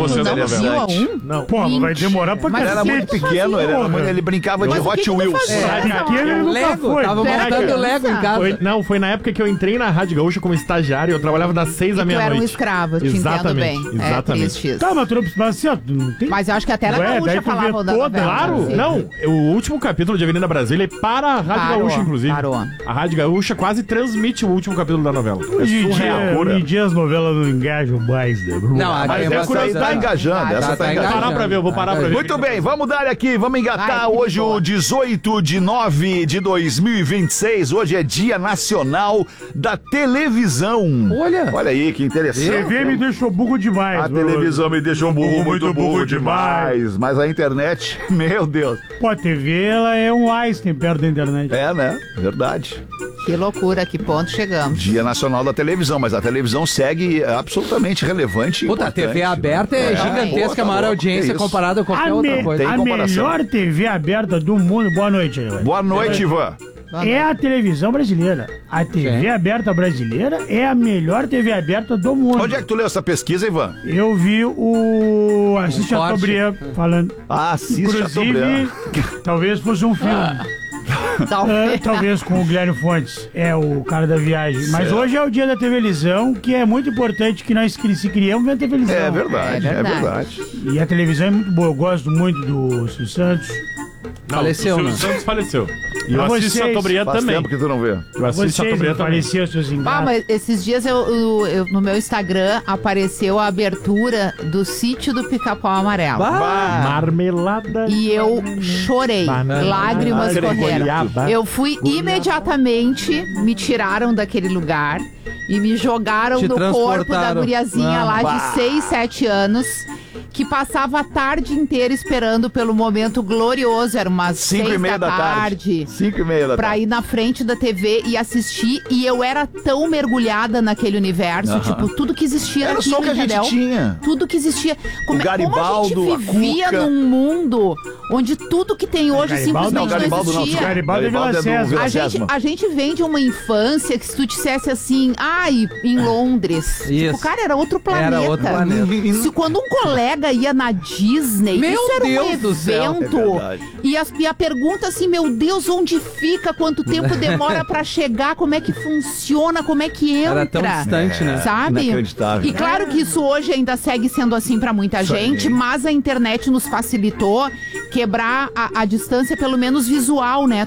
você não viu a 1? Não. Pô, vai demorar pra Mas Ele era muito pequeno, ele brincava de Hot Wheels. Aquele ele nunca foi. Tava montando Lego em casa. Foi na época que eu entrei na Rádio Gaúcha como estagiário, eu trabalhava das 6 à meia-noite. Tu era um escravo, eu te entendo bem. Exatamente. É triste isso. Tá, mas tu não assim, ó, não tem... Mas eu acho que até na Gaúcha falavam da novela. Claro, Sim. não. O último capítulo de Avenida Brasília é para a Rádio Gaúcha, inclusive. Parou. A Rádio Gaúcha quase transmite o último capítulo da novela. Hoje em dia as novelas não engajam mais, né? Não, Mas essa tá engajando, essa tá engajando. Vou parar pra ver, eu vou parar pra ver. Muito bem, vamos dar aqui, vamos engatar hoje o 18 de 9 de 2026. Hoje é Dia Nacional da Televisão. Olha aí, que interessante. A TV me deixou burro demais. A televisão me deixou muito burro demais. Mas a internet, meu Deus. Pô, a TV, ela é um Einstein perto da internet. É, né? Verdade. Que loucura, que ponto chegamos. Dia Nacional da Televisão, mas a televisão segue absolutamente relevante. Puta, a TV aberta é gigantesca, a maior audiência comparada com qualquer outra coisa. A melhor TV aberta do mundo. Boa noite, Ivan. Boa noite, Ivan. É a televisão brasileira. A TV aberta brasileira é a melhor TV aberta do mundo. Onde é que tu leu essa pesquisa, Ivan? Eu vi o Assis Chateaubriand falando. Assis Inclusive, talvez fosse um filme. Talvez com o Guilherme Fontes, é o cara da viagem. Mas hoje é o dia da televisão, que é muito importante que nós se criamos vendo televisão. É verdade. E a televisão é muito boa. Eu gosto muito do Silvio Santos. Faleceu, né? O Silvio Santos faleceu. E o Assis Chateaubriand também. Faz tempo que tu não vê. O Assis Chateaubriand também. Faleceu, seus enganos. Mas esses dias no meu Instagram apareceu a abertura do Sítio do Pica-Pau Amarelo. Marmelada. E eu chorei. Lágrimas correram. Eu fui imediatamente, me tiraram daquele lugar e me jogaram no corpo da guriazinha lá de 6, 7 anos, que passava a tarde inteira esperando pelo momento glorioso. Era umas 6 da tarde. 5:30 da tarde. Pra ir na frente da TV e assistir. E eu era tão mergulhada naquele universo. Tipo, tudo que existia era naquilo, só o que a gente tinha. Tudo que existia. Como Garibaldo, a gente vivia num mundo onde tudo que tem hoje simplesmente não existia. Garibaldo é Vila Sésamo. A gente vem de uma infância que se tu dissesse assim, em Londres. Tipo, cara, era outro planeta. Era outro planeta. Se quando um colega ia na Disney, isso era um evento. E a pergunta assim, meu Deus, onde fica? Quanto tempo demora pra chegar? Como é que funciona? Como é que entra? Era tão distante, né? Sabe? Inacreditável. E claro que isso hoje ainda segue sendo assim pra muita gente, mas a internet nos facilitou quebrar a distância, pelo menos visual, né?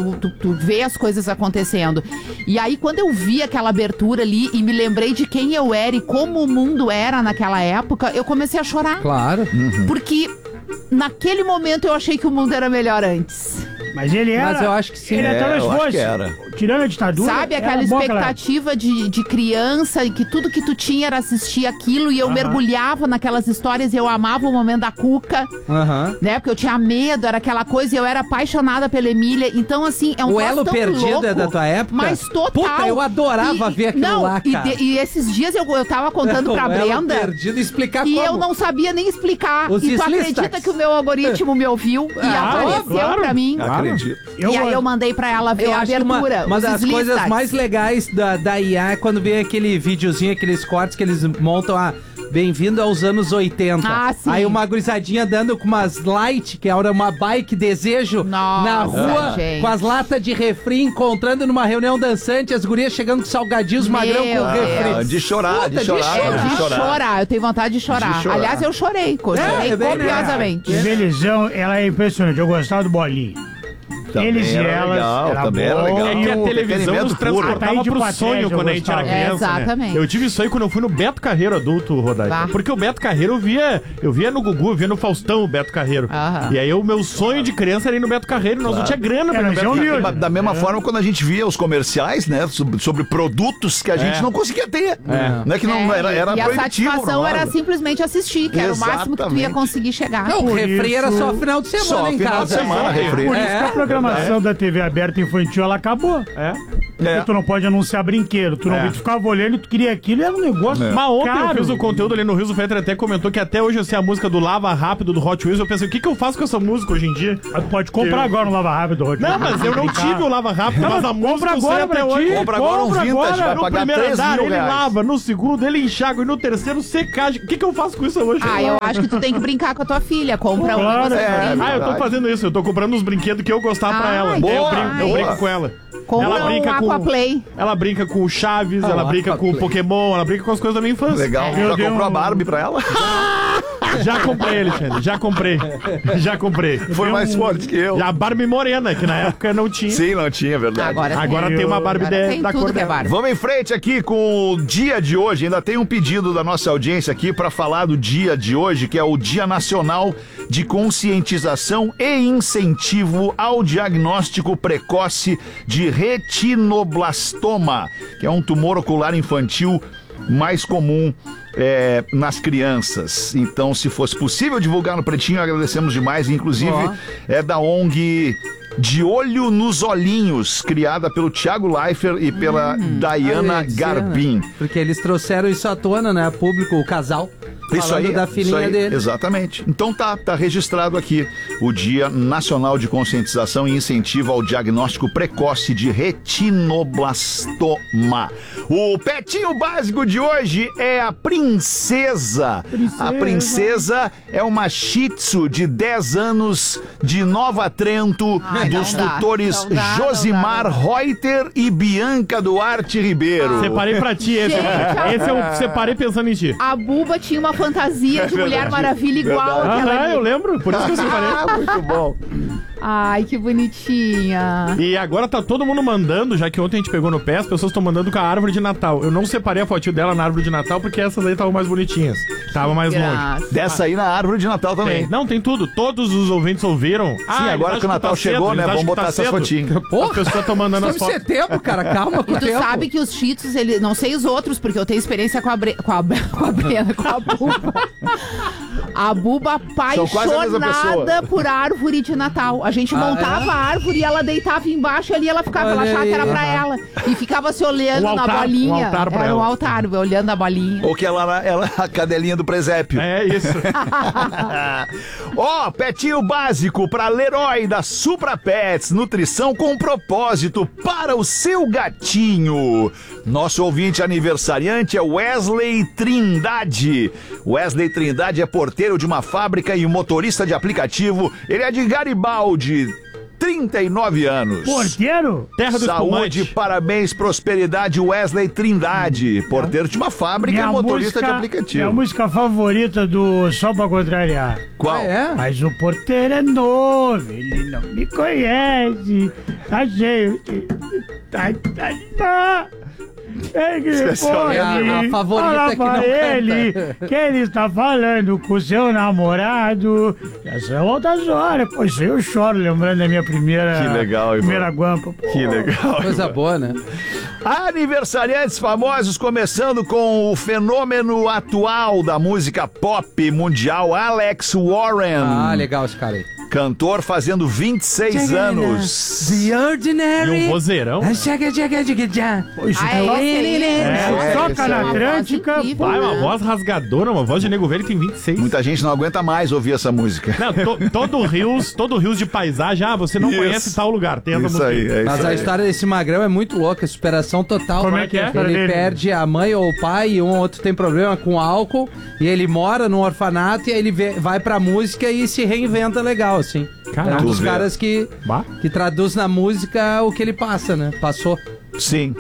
Tu vê as coisas acontecendo. E aí, quando eu vi aquela abertura ali e me lembrei de quem eu era e como o mundo era naquela época, eu comecei a chorar. Claro. Porque naquele momento eu achei que o mundo era melhor antes. Mas ele era. Mas eu acho que sim. Ele talvez fosse. Tirando a ditadura. Sabe, aquela expectativa de criança, e que tudo que tu tinha era assistir aquilo, e eu mergulhava naquelas histórias, e eu amava o momento da Cuca, né? Porque eu tinha medo, era aquela coisa, e eu era apaixonada pela Emília. Então, assim, é um O Elo Perdido é da tua época? Mas total. Puta, eu adorava ver aquilo lá, cara. E esses dias eu tava contando pra Brenda. O Elo Perdido, explicar e como. eu não sabia nem explicar. Os e tu acredita que o meu algoritmo me ouviu e apareceu pra mim? Acredito. E aí eu mandei pra ela ver a abertura. Uma das coisas mais legais da IA é quando vem aquele videozinho, aqueles cortes que eles montam Bem-vindo aos anos 80. Sim. Aí uma gurizadinha andando com umas light, que era uma bike desejo, na rua, com as latas de refri, encontrando numa reunião dançante, as gurias chegando com salgadinhos, magrão com refri. De chorar. De chorar. Eu tenho vontade de chorar. Aliás, eu chorei. Chorei copiosamente. Televisão, ela é impressionante. Eu gostava do Bolinho. Eles e elas. Também era legal. É que a televisão nos transportava pro sonho quando a gente era criança. Exatamente. Né? Eu tive isso aí quando eu fui no Beto Carreiro adulto, Rodaica. Porque o Beto Carreiro eu via no Gugu, eu via no Faustão o Beto Carreiro. E aí o meu sonho de criança era ir no Beto Carreiro. Nós não tinha grana pra ir no Beto Carreiro. Da mesma forma, quando a gente via os comerciais, né? Sobre produtos que a gente não conseguia ter. Né? Que não era e proibitivo. A satisfação era simplesmente assistir, que era o máximo que tu ia conseguir chegar. Não, o refri era só final de semana em casa. Por isso que a programação da TV aberta infantil, ela acabou. Porque tu não pode anunciar brinquedo. Tu não tu ficava olhando e tu queria aquilo e era um negócio. Mas ontem eu fiz o conteúdo ali no Rio, o Fetter até comentou que até hoje eu sei a música do Lava Rápido do Hot Wheels. Eu pensei, o que eu faço com essa música hoje em dia? Mas tu pode comprar agora um Lava Rápido do Hot Wheels. Não, mas eu não tive o Lava Rápido, mas a música eu sei até hoje. Compra agora um vintage, vai No pagar primeiro 3 andar mil ele reais. lava, no segundo ele enxágua e no terceiro secagem. O que eu faço com isso hoje? Eu acho que tu tem que brincar com a tua filha. Compra um. Eu tô fazendo isso. Eu tô comprando os brinquedos que eu gostava pra ela. Eu brinco com ela. Compra um Aquaplay. Ela brinca com o Chaves, ela brinca com o Pokémon, ela brinca com as coisas da minha infância. Legal. Já comprou a Barbie pra ela? Já comprei, Alexandre, já comprei. Foi mais forte que eu. E a Barbie morena, que na época não tinha. Sim, não tinha, verdade. Agora tem uma Barbie da cor dela. Vamos em frente aqui com o dia de hoje. Ainda tem um pedido da nossa audiência aqui para falar do dia de hoje, que é o Dia Nacional de Conscientização e Incentivo ao Diagnóstico Precoce de retinoblastoma, que é um tumor ocular infantil mais comum nas crianças. Então, se fosse possível divulgar no Pretinho, agradecemos demais. Inclusive, é da ONG De Olho nos Olhinhos, criada pelo Thiago Leifert e pela Diana Garbin. Porque eles trouxeram isso à tona, né? A público, o casal. Isso aí, da filhinha dele. Exatamente. Então tá registrado aqui o Dia Nacional de Conscientização e Incentivo ao Diagnóstico Precoce de Retinoblastoma. O petinho básico de hoje é a Princesa. A Princesa é uma Shih Tzu de 10 anos de Nova Trento, dos tutores Josimar Reuter e Bianca Duarte Ribeiro. Separei pra ti esse. Esse eu separei pensando em ti. A Buba tinha uma fantasia de Mulher Maravilha igual àquela ali. Eu lembro, por isso que eu separei. Muito bom. Ai, que bonitinha. E agora tá todo mundo mandando, já que ontem a gente pegou no pé, as pessoas estão mandando com a árvore de Natal. Eu não separei a fotinho dela na árvore de Natal porque essas aí estavam mais bonitinhas. Estavam mais longe. Dessa aí na árvore de Natal também. Não, tem tudo. Todos os ouvintes ouviram. Sim, agora que o Natal chegou, né? Vamos botar essas fotinhas. As pessoas estão mandando as fotos. Setembro, cara, calma com o tempo. Tu sabe que os Shih Tzus, não sei os outros, porque eu tenho experiência com a Buba. A Buba apaixonada por árvore de Natal. A gente montava a árvore e ela deitava embaixo e ali ela ficava, ela achava que era pra ela. E ficava se olhando na bolinha. Era um altar, olhando a bolinha. Ou que ela a cadelinha do presépio. É isso. Petinho básico pra Leroy da Supra Pets, nutrição com propósito para o seu gatinho. Nosso ouvinte aniversariante é Wesley Trindade. Wesley Trindade é porteiro de uma fábrica e motorista de aplicativo. Ele é de Garibaldi, 39 anos. Porteiro? Terra do Saúde, parabéns, prosperidade, Wesley Trindade. Porteiro de uma fábrica e motorista de aplicativo. Minha música favorita do Só Pra Contrariar. Qual? Mas o porteiro é novo, ele não me conhece. Tá cheio de... A favorita que não ele que ele está falando com o seu namorado. Essa outras horas. Pois eu choro lembrando da minha primeira. Que legal, primeira guampa. Que legal. Coisa boa, né? Aniversariantes famosos, começando com o fenômeno atual da música pop mundial, Alex Warren. Legal esse cara aí. Cantor fazendo 26 anos. The Ordinary. E um vozeirão. Toca na Atlântica. Vai, uma voz rasgadora, uma voz de nego velho que tem 26. Muita gente não aguenta mais ouvir essa música. Não, todo rios de paisagem, você não conhece tal lugar. Tem essa música. Aí, mas a história desse magrão é muito louca, superação total. Como é que é? Ele perde a mãe ou o pai e um ou outro tem problema com álcool e ele mora num orfanato e aí ele vai pra música e se reinventa legal, assim. Caramba, é um dos caras que traduz na música o que ele passa, né? Passou. Sim.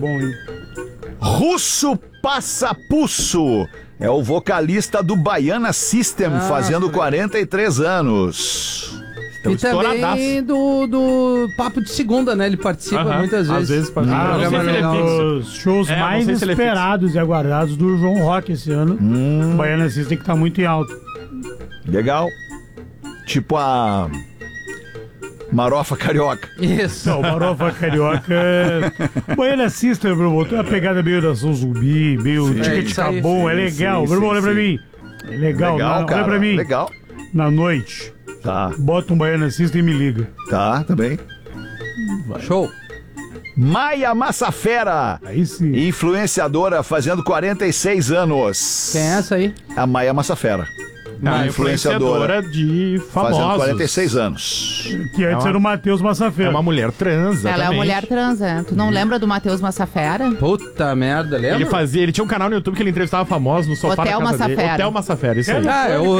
Russo Passapusso é o vocalista do Baiana System, fazendo 43 anos. E também do Papo de Segunda, né? Ele participa muitas vezes. Às vezes participa. Os shows mais esperados e aguardados do João Rock esse ano. O Baiana System que tá muito em alto. Legal. Tipo a Marofa Carioca. Isso. Não, Marofa Carioca. Baiana System, meu irmão, tem uma pegada meio da Ação Zumbi, meio Tica-Tica Bom, é legal. Meu irmão, olha pra mim. É legal, cara. Olha pra mim. Legal. Na noite. Tá. Bota um Baiana System e me liga. Tá bem. Show. Maia Massafera. Aí sim. Influenciadora fazendo 46 anos. Quem é essa aí? A Maia Massafera. Uma influenciadora de famosos. Fazendo 46 anos. Que antes era o Matheus Massafera. É uma mulher trans, Ela é uma mulher trans, é. Tu não lembra do Matheus Massafera? Puta merda, lembra? Ele tinha um canal no YouTube que ele entrevistava famosos no sofá Hotel da casa dele. Massafera. Hotel Massafera, isso aí. Ah,